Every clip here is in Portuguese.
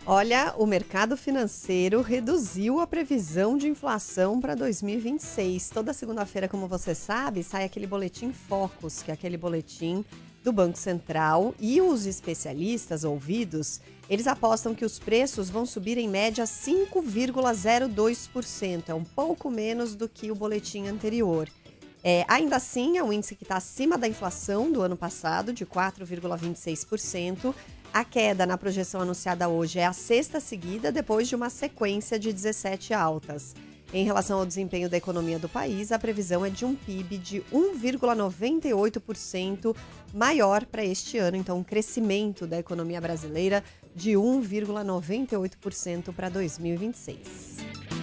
Olha, o mercado financeiro reduziu a previsão de inflação para 2026. Toda segunda-feira, como você sabe, sai aquele boletim Focus, que é aquele boletim do Banco Central, e os especialistas ouvidos, eles apostam que os preços vão subir em média 5,02%, é um pouco menos do que o boletim anterior. Ainda assim, é um índice que está acima da inflação do ano passado, de 4,26%. A queda na projeção anunciada hoje é a sexta seguida, depois de uma sequência de 17 altas. Em relação ao desempenho da economia do país, a previsão é de um PIB de 1,98% maior para este ano. Então, um crescimento da economia brasileira de 1,98% para 2026.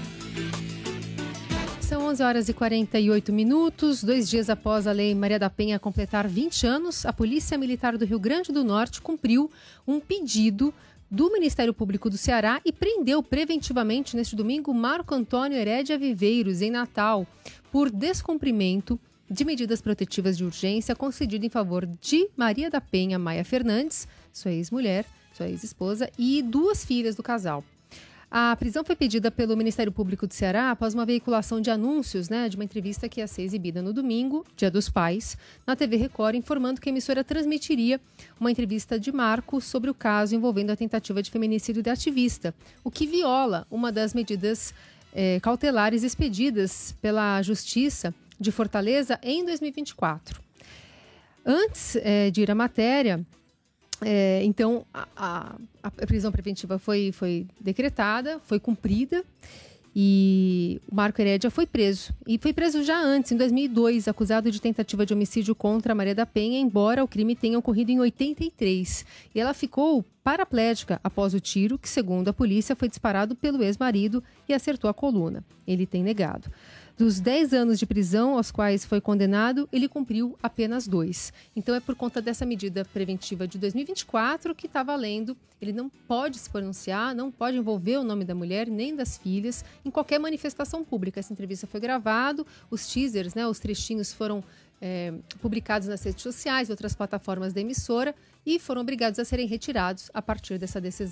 São 11 horas e 48 minutos. 2 dias após a Lei Maria da Penha completar 20 anos, a Polícia Militar do Rio Grande do Norte cumpriu um pedido do Ministério Público do Ceará e prendeu preventivamente neste domingo Marco Antônio Herédia Viveiros, em Natal, por descumprimento de medidas protetivas de urgência concedido em favor de Maria da Penha Maia Fernandes, sua ex-mulher, sua ex-esposa, e 2 filhas do casal. A prisão foi pedida pelo Ministério Público do Ceará após uma veiculação de anúncios, de uma entrevista que ia ser exibida no domingo, Dia dos Pais, na TV Record, informando que a emissora transmitiria uma entrevista de Marco sobre o caso envolvendo a tentativa de feminicídio da ativista, o que viola uma das medidas cautelares expedidas pela Justiça de Fortaleza em 2024. Antes de ir à matéria... Então, a prisão preventiva foi decretada, foi cumprida e o Marco Herédia foi preso. E foi preso já antes, em 2002, acusado de tentativa de homicídio contra a Maria da Penha, embora o crime tenha ocorrido em 83. E ela ficou paraplégica após o tiro, que, segundo a polícia, foi disparado pelo ex-marido e acertou a coluna. Ele tem negado. Dos 10 anos de prisão aos quais foi condenado, ele cumpriu apenas 2. Então é por conta dessa medida preventiva de 2024 que está valendo. Ele não pode se pronunciar, não pode envolver o nome da mulher nem das filhas em qualquer manifestação pública. Essa entrevista foi gravada, os teasers, os trechinhos foram publicados nas redes sociais e outras plataformas da emissora e foram obrigados a serem retirados a partir dessa decisão.